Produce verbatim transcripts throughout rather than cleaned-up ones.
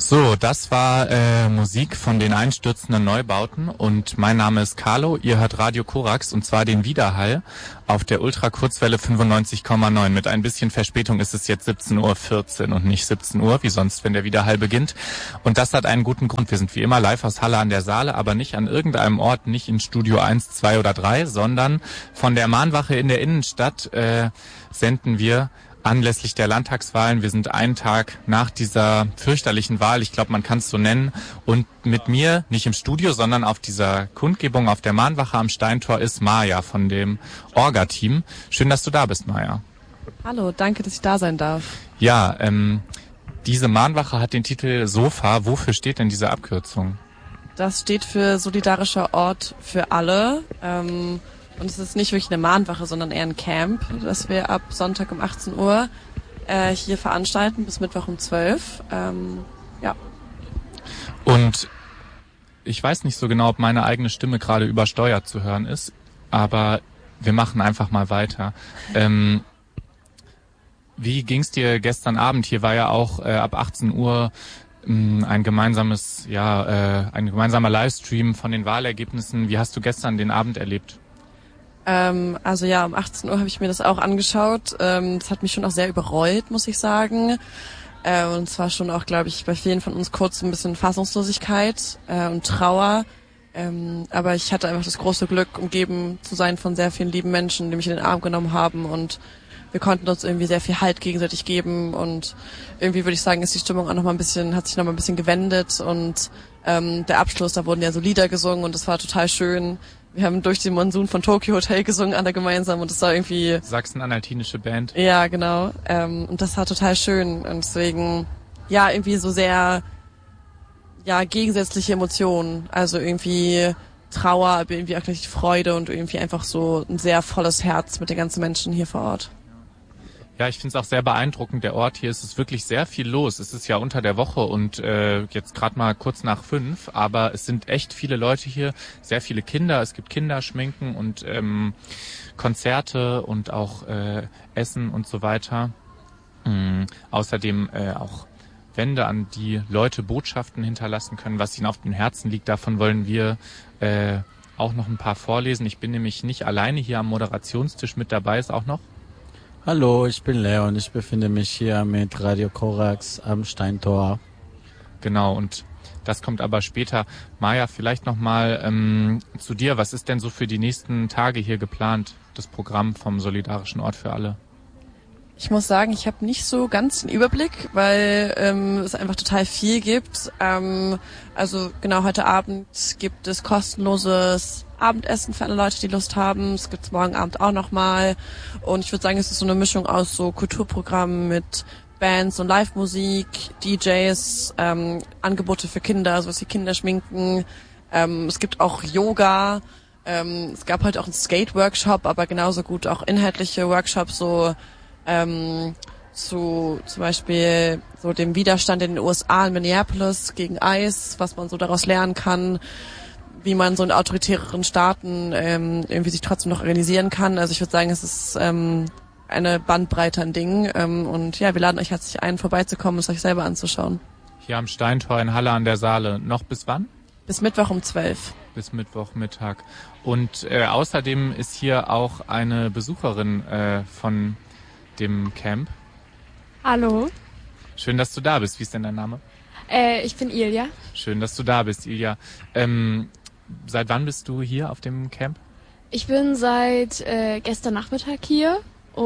So, das war äh, Musik von den einstürzenden Neubauten und mein Name ist Carlo, ihr hört Radio Korax und zwar den Widerhall auf der Ultrakurzwelle fünfundneunzig Komma neun. Mit ein bisschen Verspätung ist es jetzt siebzehn Uhr vierzehn und nicht siebzehn Uhr, wie sonst, wenn der Widerhall beginnt. Und das hat einen guten Grund. Wir sind wie immer live aus Halle an der Saale, aber nicht an irgendeinem Ort, nicht in Studio eins, zwei oder drei, sondern von der Mahnwache in der Innenstadt äh, senden wir anlässlich der Landtagswahlen. Wir sind einen Tag nach dieser fürchterlichen Wahl, ich glaube, man kann es so nennen. Und mit mir, nicht im Studio, sondern auf dieser Kundgebung auf der Mahnwache am Steintor ist Maja von dem Orga-Team. Schön, dass du da bist, Maja. Hallo, danke, dass ich da sein darf. Ja, ähm, diese Mahnwache hat den Titel SOFA. Wofür steht denn diese Abkürzung? Das steht für Solidarischer Ort für alle. Ähm, Und es ist nicht wirklich eine Mahnwache, sondern eher ein Camp, das wir ab Sonntag um achtzehn Uhr äh, hier veranstalten, bis Mittwoch um zwölf. Ähm, ja. Und ich weiß nicht so genau, ob meine eigene Stimme gerade übersteuert zu hören ist, aber wir machen einfach mal weiter. Ähm, wie ging's dir gestern Abend? Hier war ja auch äh, ab achtzehn Uhr mh, ein gemeinsames, ja, äh, ein gemeinsamer Livestream von den Wahlergebnissen. Wie hast du gestern den Abend erlebt? Ähm, also ja, um achtzehn Uhr habe ich mir das auch angeschaut. Ähm, das hat mich schon auch sehr überrollt, muss ich sagen. Äh, und zwar schon auch, glaube ich, bei vielen von uns kurz ein bisschen Fassungslosigkeit äh, und Trauer. Ähm, aber ich hatte einfach das große Glück, umgeben zu sein von sehr vielen lieben Menschen, die mich in den Arm genommen haben, und wir konnten uns irgendwie sehr viel Halt gegenseitig geben, und irgendwie würde ich sagen, ist die Stimmung auch noch mal ein bisschen, hat sich noch mal ein bisschen gewendet, und ähm, der Abschluss, da wurden ja so Lieder gesungen und das war total schön. Wir haben durch den Monsun von Tokyo Hotel gesungen, alle gemeinsam, und das war irgendwie... Sachsen-Anhaltinische Band. Ja, genau. Ähm, und das war total schön, und deswegen, ja, irgendwie so sehr, ja, gegensätzliche Emotionen. Also irgendwie Trauer, aber irgendwie auch gleich Freude und irgendwie einfach so ein sehr volles Herz mit den ganzen Menschen hier vor Ort. Ja, ich finde es auch sehr beeindruckend. Der Ort hier, ist es wirklich sehr viel los. Es ist ja unter der Woche und äh, jetzt gerade mal kurz nach fünf, aber es sind echt viele Leute hier, sehr viele Kinder. Es gibt Kinderschminken und ähm, Konzerte und auch äh, Essen und so weiter. Mhm. Außerdem äh, auch Wände, an die Leute Botschaften hinterlassen können, was ihnen auf dem Herzen liegt. Davon wollen wir äh, auch noch ein paar vorlesen. Ich bin nämlich nicht alleine hier am Moderationstisch, mit dabei ist auch noch... Hallo, ich bin Leon. Ich befinde mich hier mit Radio Korax am Steintor. Genau, und das kommt aber später. Maja, vielleicht nochmal ähm, zu dir. Was ist denn so für die nächsten Tage hier geplant, das Programm vom Solidarischen Ort für alle? Ich muss sagen, ich habe nicht so ganz den Überblick, weil ähm, es einfach total viel gibt. Ähm, also genau, heute Abend gibt es kostenloses Abendessen für alle Leute, die Lust haben. Es gibt's morgen Abend auch nochmal. Und ich würde sagen, es ist so eine Mischung aus so Kulturprogrammen mit Bands und Live-Musik, D Js, ähm, Angebote für Kinder, sowas wie Kinderschminken. Ähm, es gibt auch Yoga. Ähm, es gab heute auch einen Skate-Workshop, aber genauso gut auch inhaltliche Workshops, so ähm, zu zum Beispiel so dem Widerstand in den U S A in Minneapolis gegen ICE, was man so daraus lernen kann, wie man so in autoritäreren Staaten ähm, irgendwie sich trotzdem noch organisieren kann. Also ich würde sagen, es ist ähm, eine Bandbreite an Dingen, ähm, und ja, wir laden euch herzlich ein, vorbeizukommen und es euch selber anzuschauen. Hier am Steintor in Halle an der Saale. Noch bis wann? Bis Mittwoch um zwölf. Bis Mittwochmittag. Und äh, außerdem ist hier auch eine Besucherin äh, von dem Camp. Hallo. Schön, dass du da bist. Wie ist denn dein Name? Äh, ich bin Ilja. Schön, dass du da bist, Ilja. Ähm, seit wann bist du hier auf dem Camp? Ich bin seit äh, gestern Nachmittag hier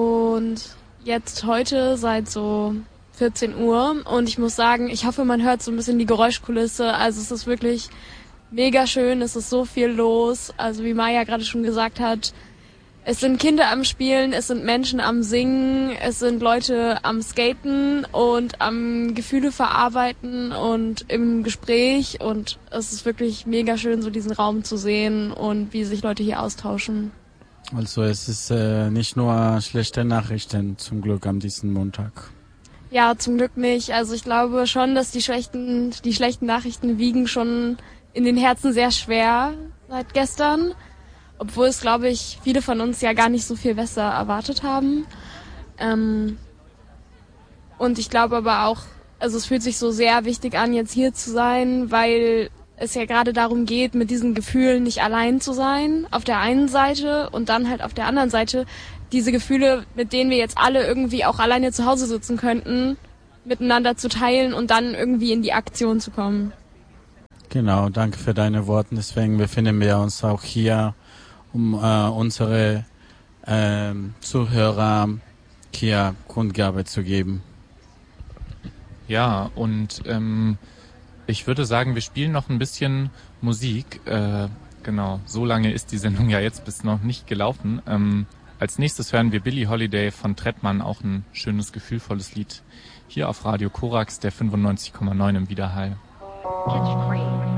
und jetzt heute seit so vierzehn Uhr. Und ich muss sagen, ich hoffe, man hört so ein bisschen die Geräuschkulisse. Also es ist wirklich mega schön, es ist so viel los. Also wie Maja gerade schon gesagt hat, es sind Kinder am Spielen, es sind Menschen am Singen, es sind Leute am Skaten und am Gefühle verarbeiten und im Gespräch, und es ist wirklich mega schön, so diesen Raum zu sehen und wie sich Leute hier austauschen. Also es ist äh, nicht nur schlechte Nachrichten zum Glück an diesem Montag. Ja, zum Glück nicht. Also ich glaube schon, dass die schlechten, die schlechten Nachrichten wiegen schon in den Herzen sehr schwer seit gestern. Obwohl es, glaube ich, viele von uns ja gar nicht so viel besser erwartet haben. Ähm und ich glaube aber auch, also es fühlt sich so sehr wichtig an, jetzt hier zu sein, weil es ja gerade darum geht, mit diesen Gefühlen nicht allein zu sein, auf der einen Seite, und dann halt auf der anderen Seite diese Gefühle, mit denen wir jetzt alle irgendwie auch alleine zu Hause sitzen könnten, miteinander zu teilen und dann irgendwie in die Aktion zu kommen. Genau, danke für deine Worte. Deswegen befinden wir uns auch hier, um äh, unsere äh, Zuhörer hier Kundgabe zu geben. Ja, und ähm, ich würde sagen, wir spielen noch ein bisschen Musik. Äh, genau, so lange ist die Sendung ja jetzt bis noch nicht gelaufen. Ähm, als nächstes hören wir Billie Holiday von Trettmann, auch ein schönes, gefühlvolles Lied. Hier auf Radio Korax, der fünfundneunzig Komma neun im Widerhall. Catch free.